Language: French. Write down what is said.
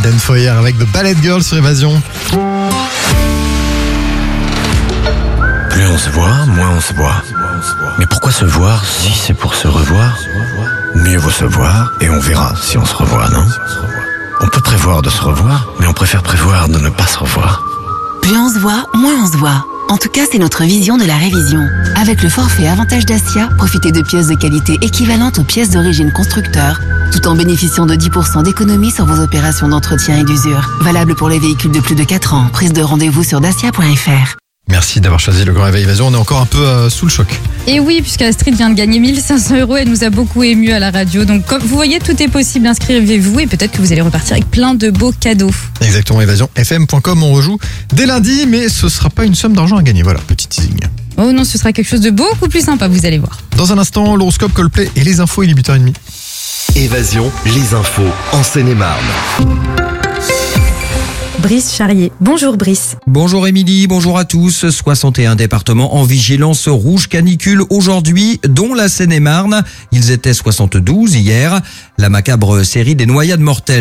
Foyer avec The Ballet Girl sur Évasion. Plus on se voit, moins on se voit. Mais pourquoi se voir si c'est pour se revoir? Mieux vaut se voir et on verra si on se revoit, non? On peut prévoir de se revoir, mais on préfère prévoir de ne pas se revoir. Plus on se voit, moins on se voit. En tout cas, c'est notre vision de la révision. Avec le forfait Avantage Dacia, profitez de pièces de qualité équivalentes aux pièces d'origine constructeur, tout en bénéficiant de 10% d'économie sur vos opérations d'entretien et d'usure. Valable pour les véhicules de plus de 4 ans. Prise de rendez-vous sur dacia.fr. Merci d'avoir choisi le Grand Réveil Évasion. On est encore un peu sous le choc. Et oui, puisque Astrid vient de gagner 1 500 €, elle nous a beaucoup ému à la radio. Donc, comme vous voyez, tout est possible. Inscrivez-vous et peut-être que vous allez repartir avec plein de beaux cadeaux. Exactement, évasionfm.com. On rejoue dès lundi, mais ce sera pas une somme d'argent à gagner. Voilà, petit teasing. Oh non, ce sera quelque chose de beaucoup plus sympa, vous allez voir. Dans un instant, l'horoscope Coldplay et les infos, il est 8h30. Évasion, les infos en Seine-et-Marne. Brice Charrier. Bonjour Brice. Bonjour Émilie, bonjour à tous. 61 départements en vigilance rouge canicule aujourd'hui, dont la Seine-et-Marne. Ils étaient 72 hier. La macabre série des noyades mortelles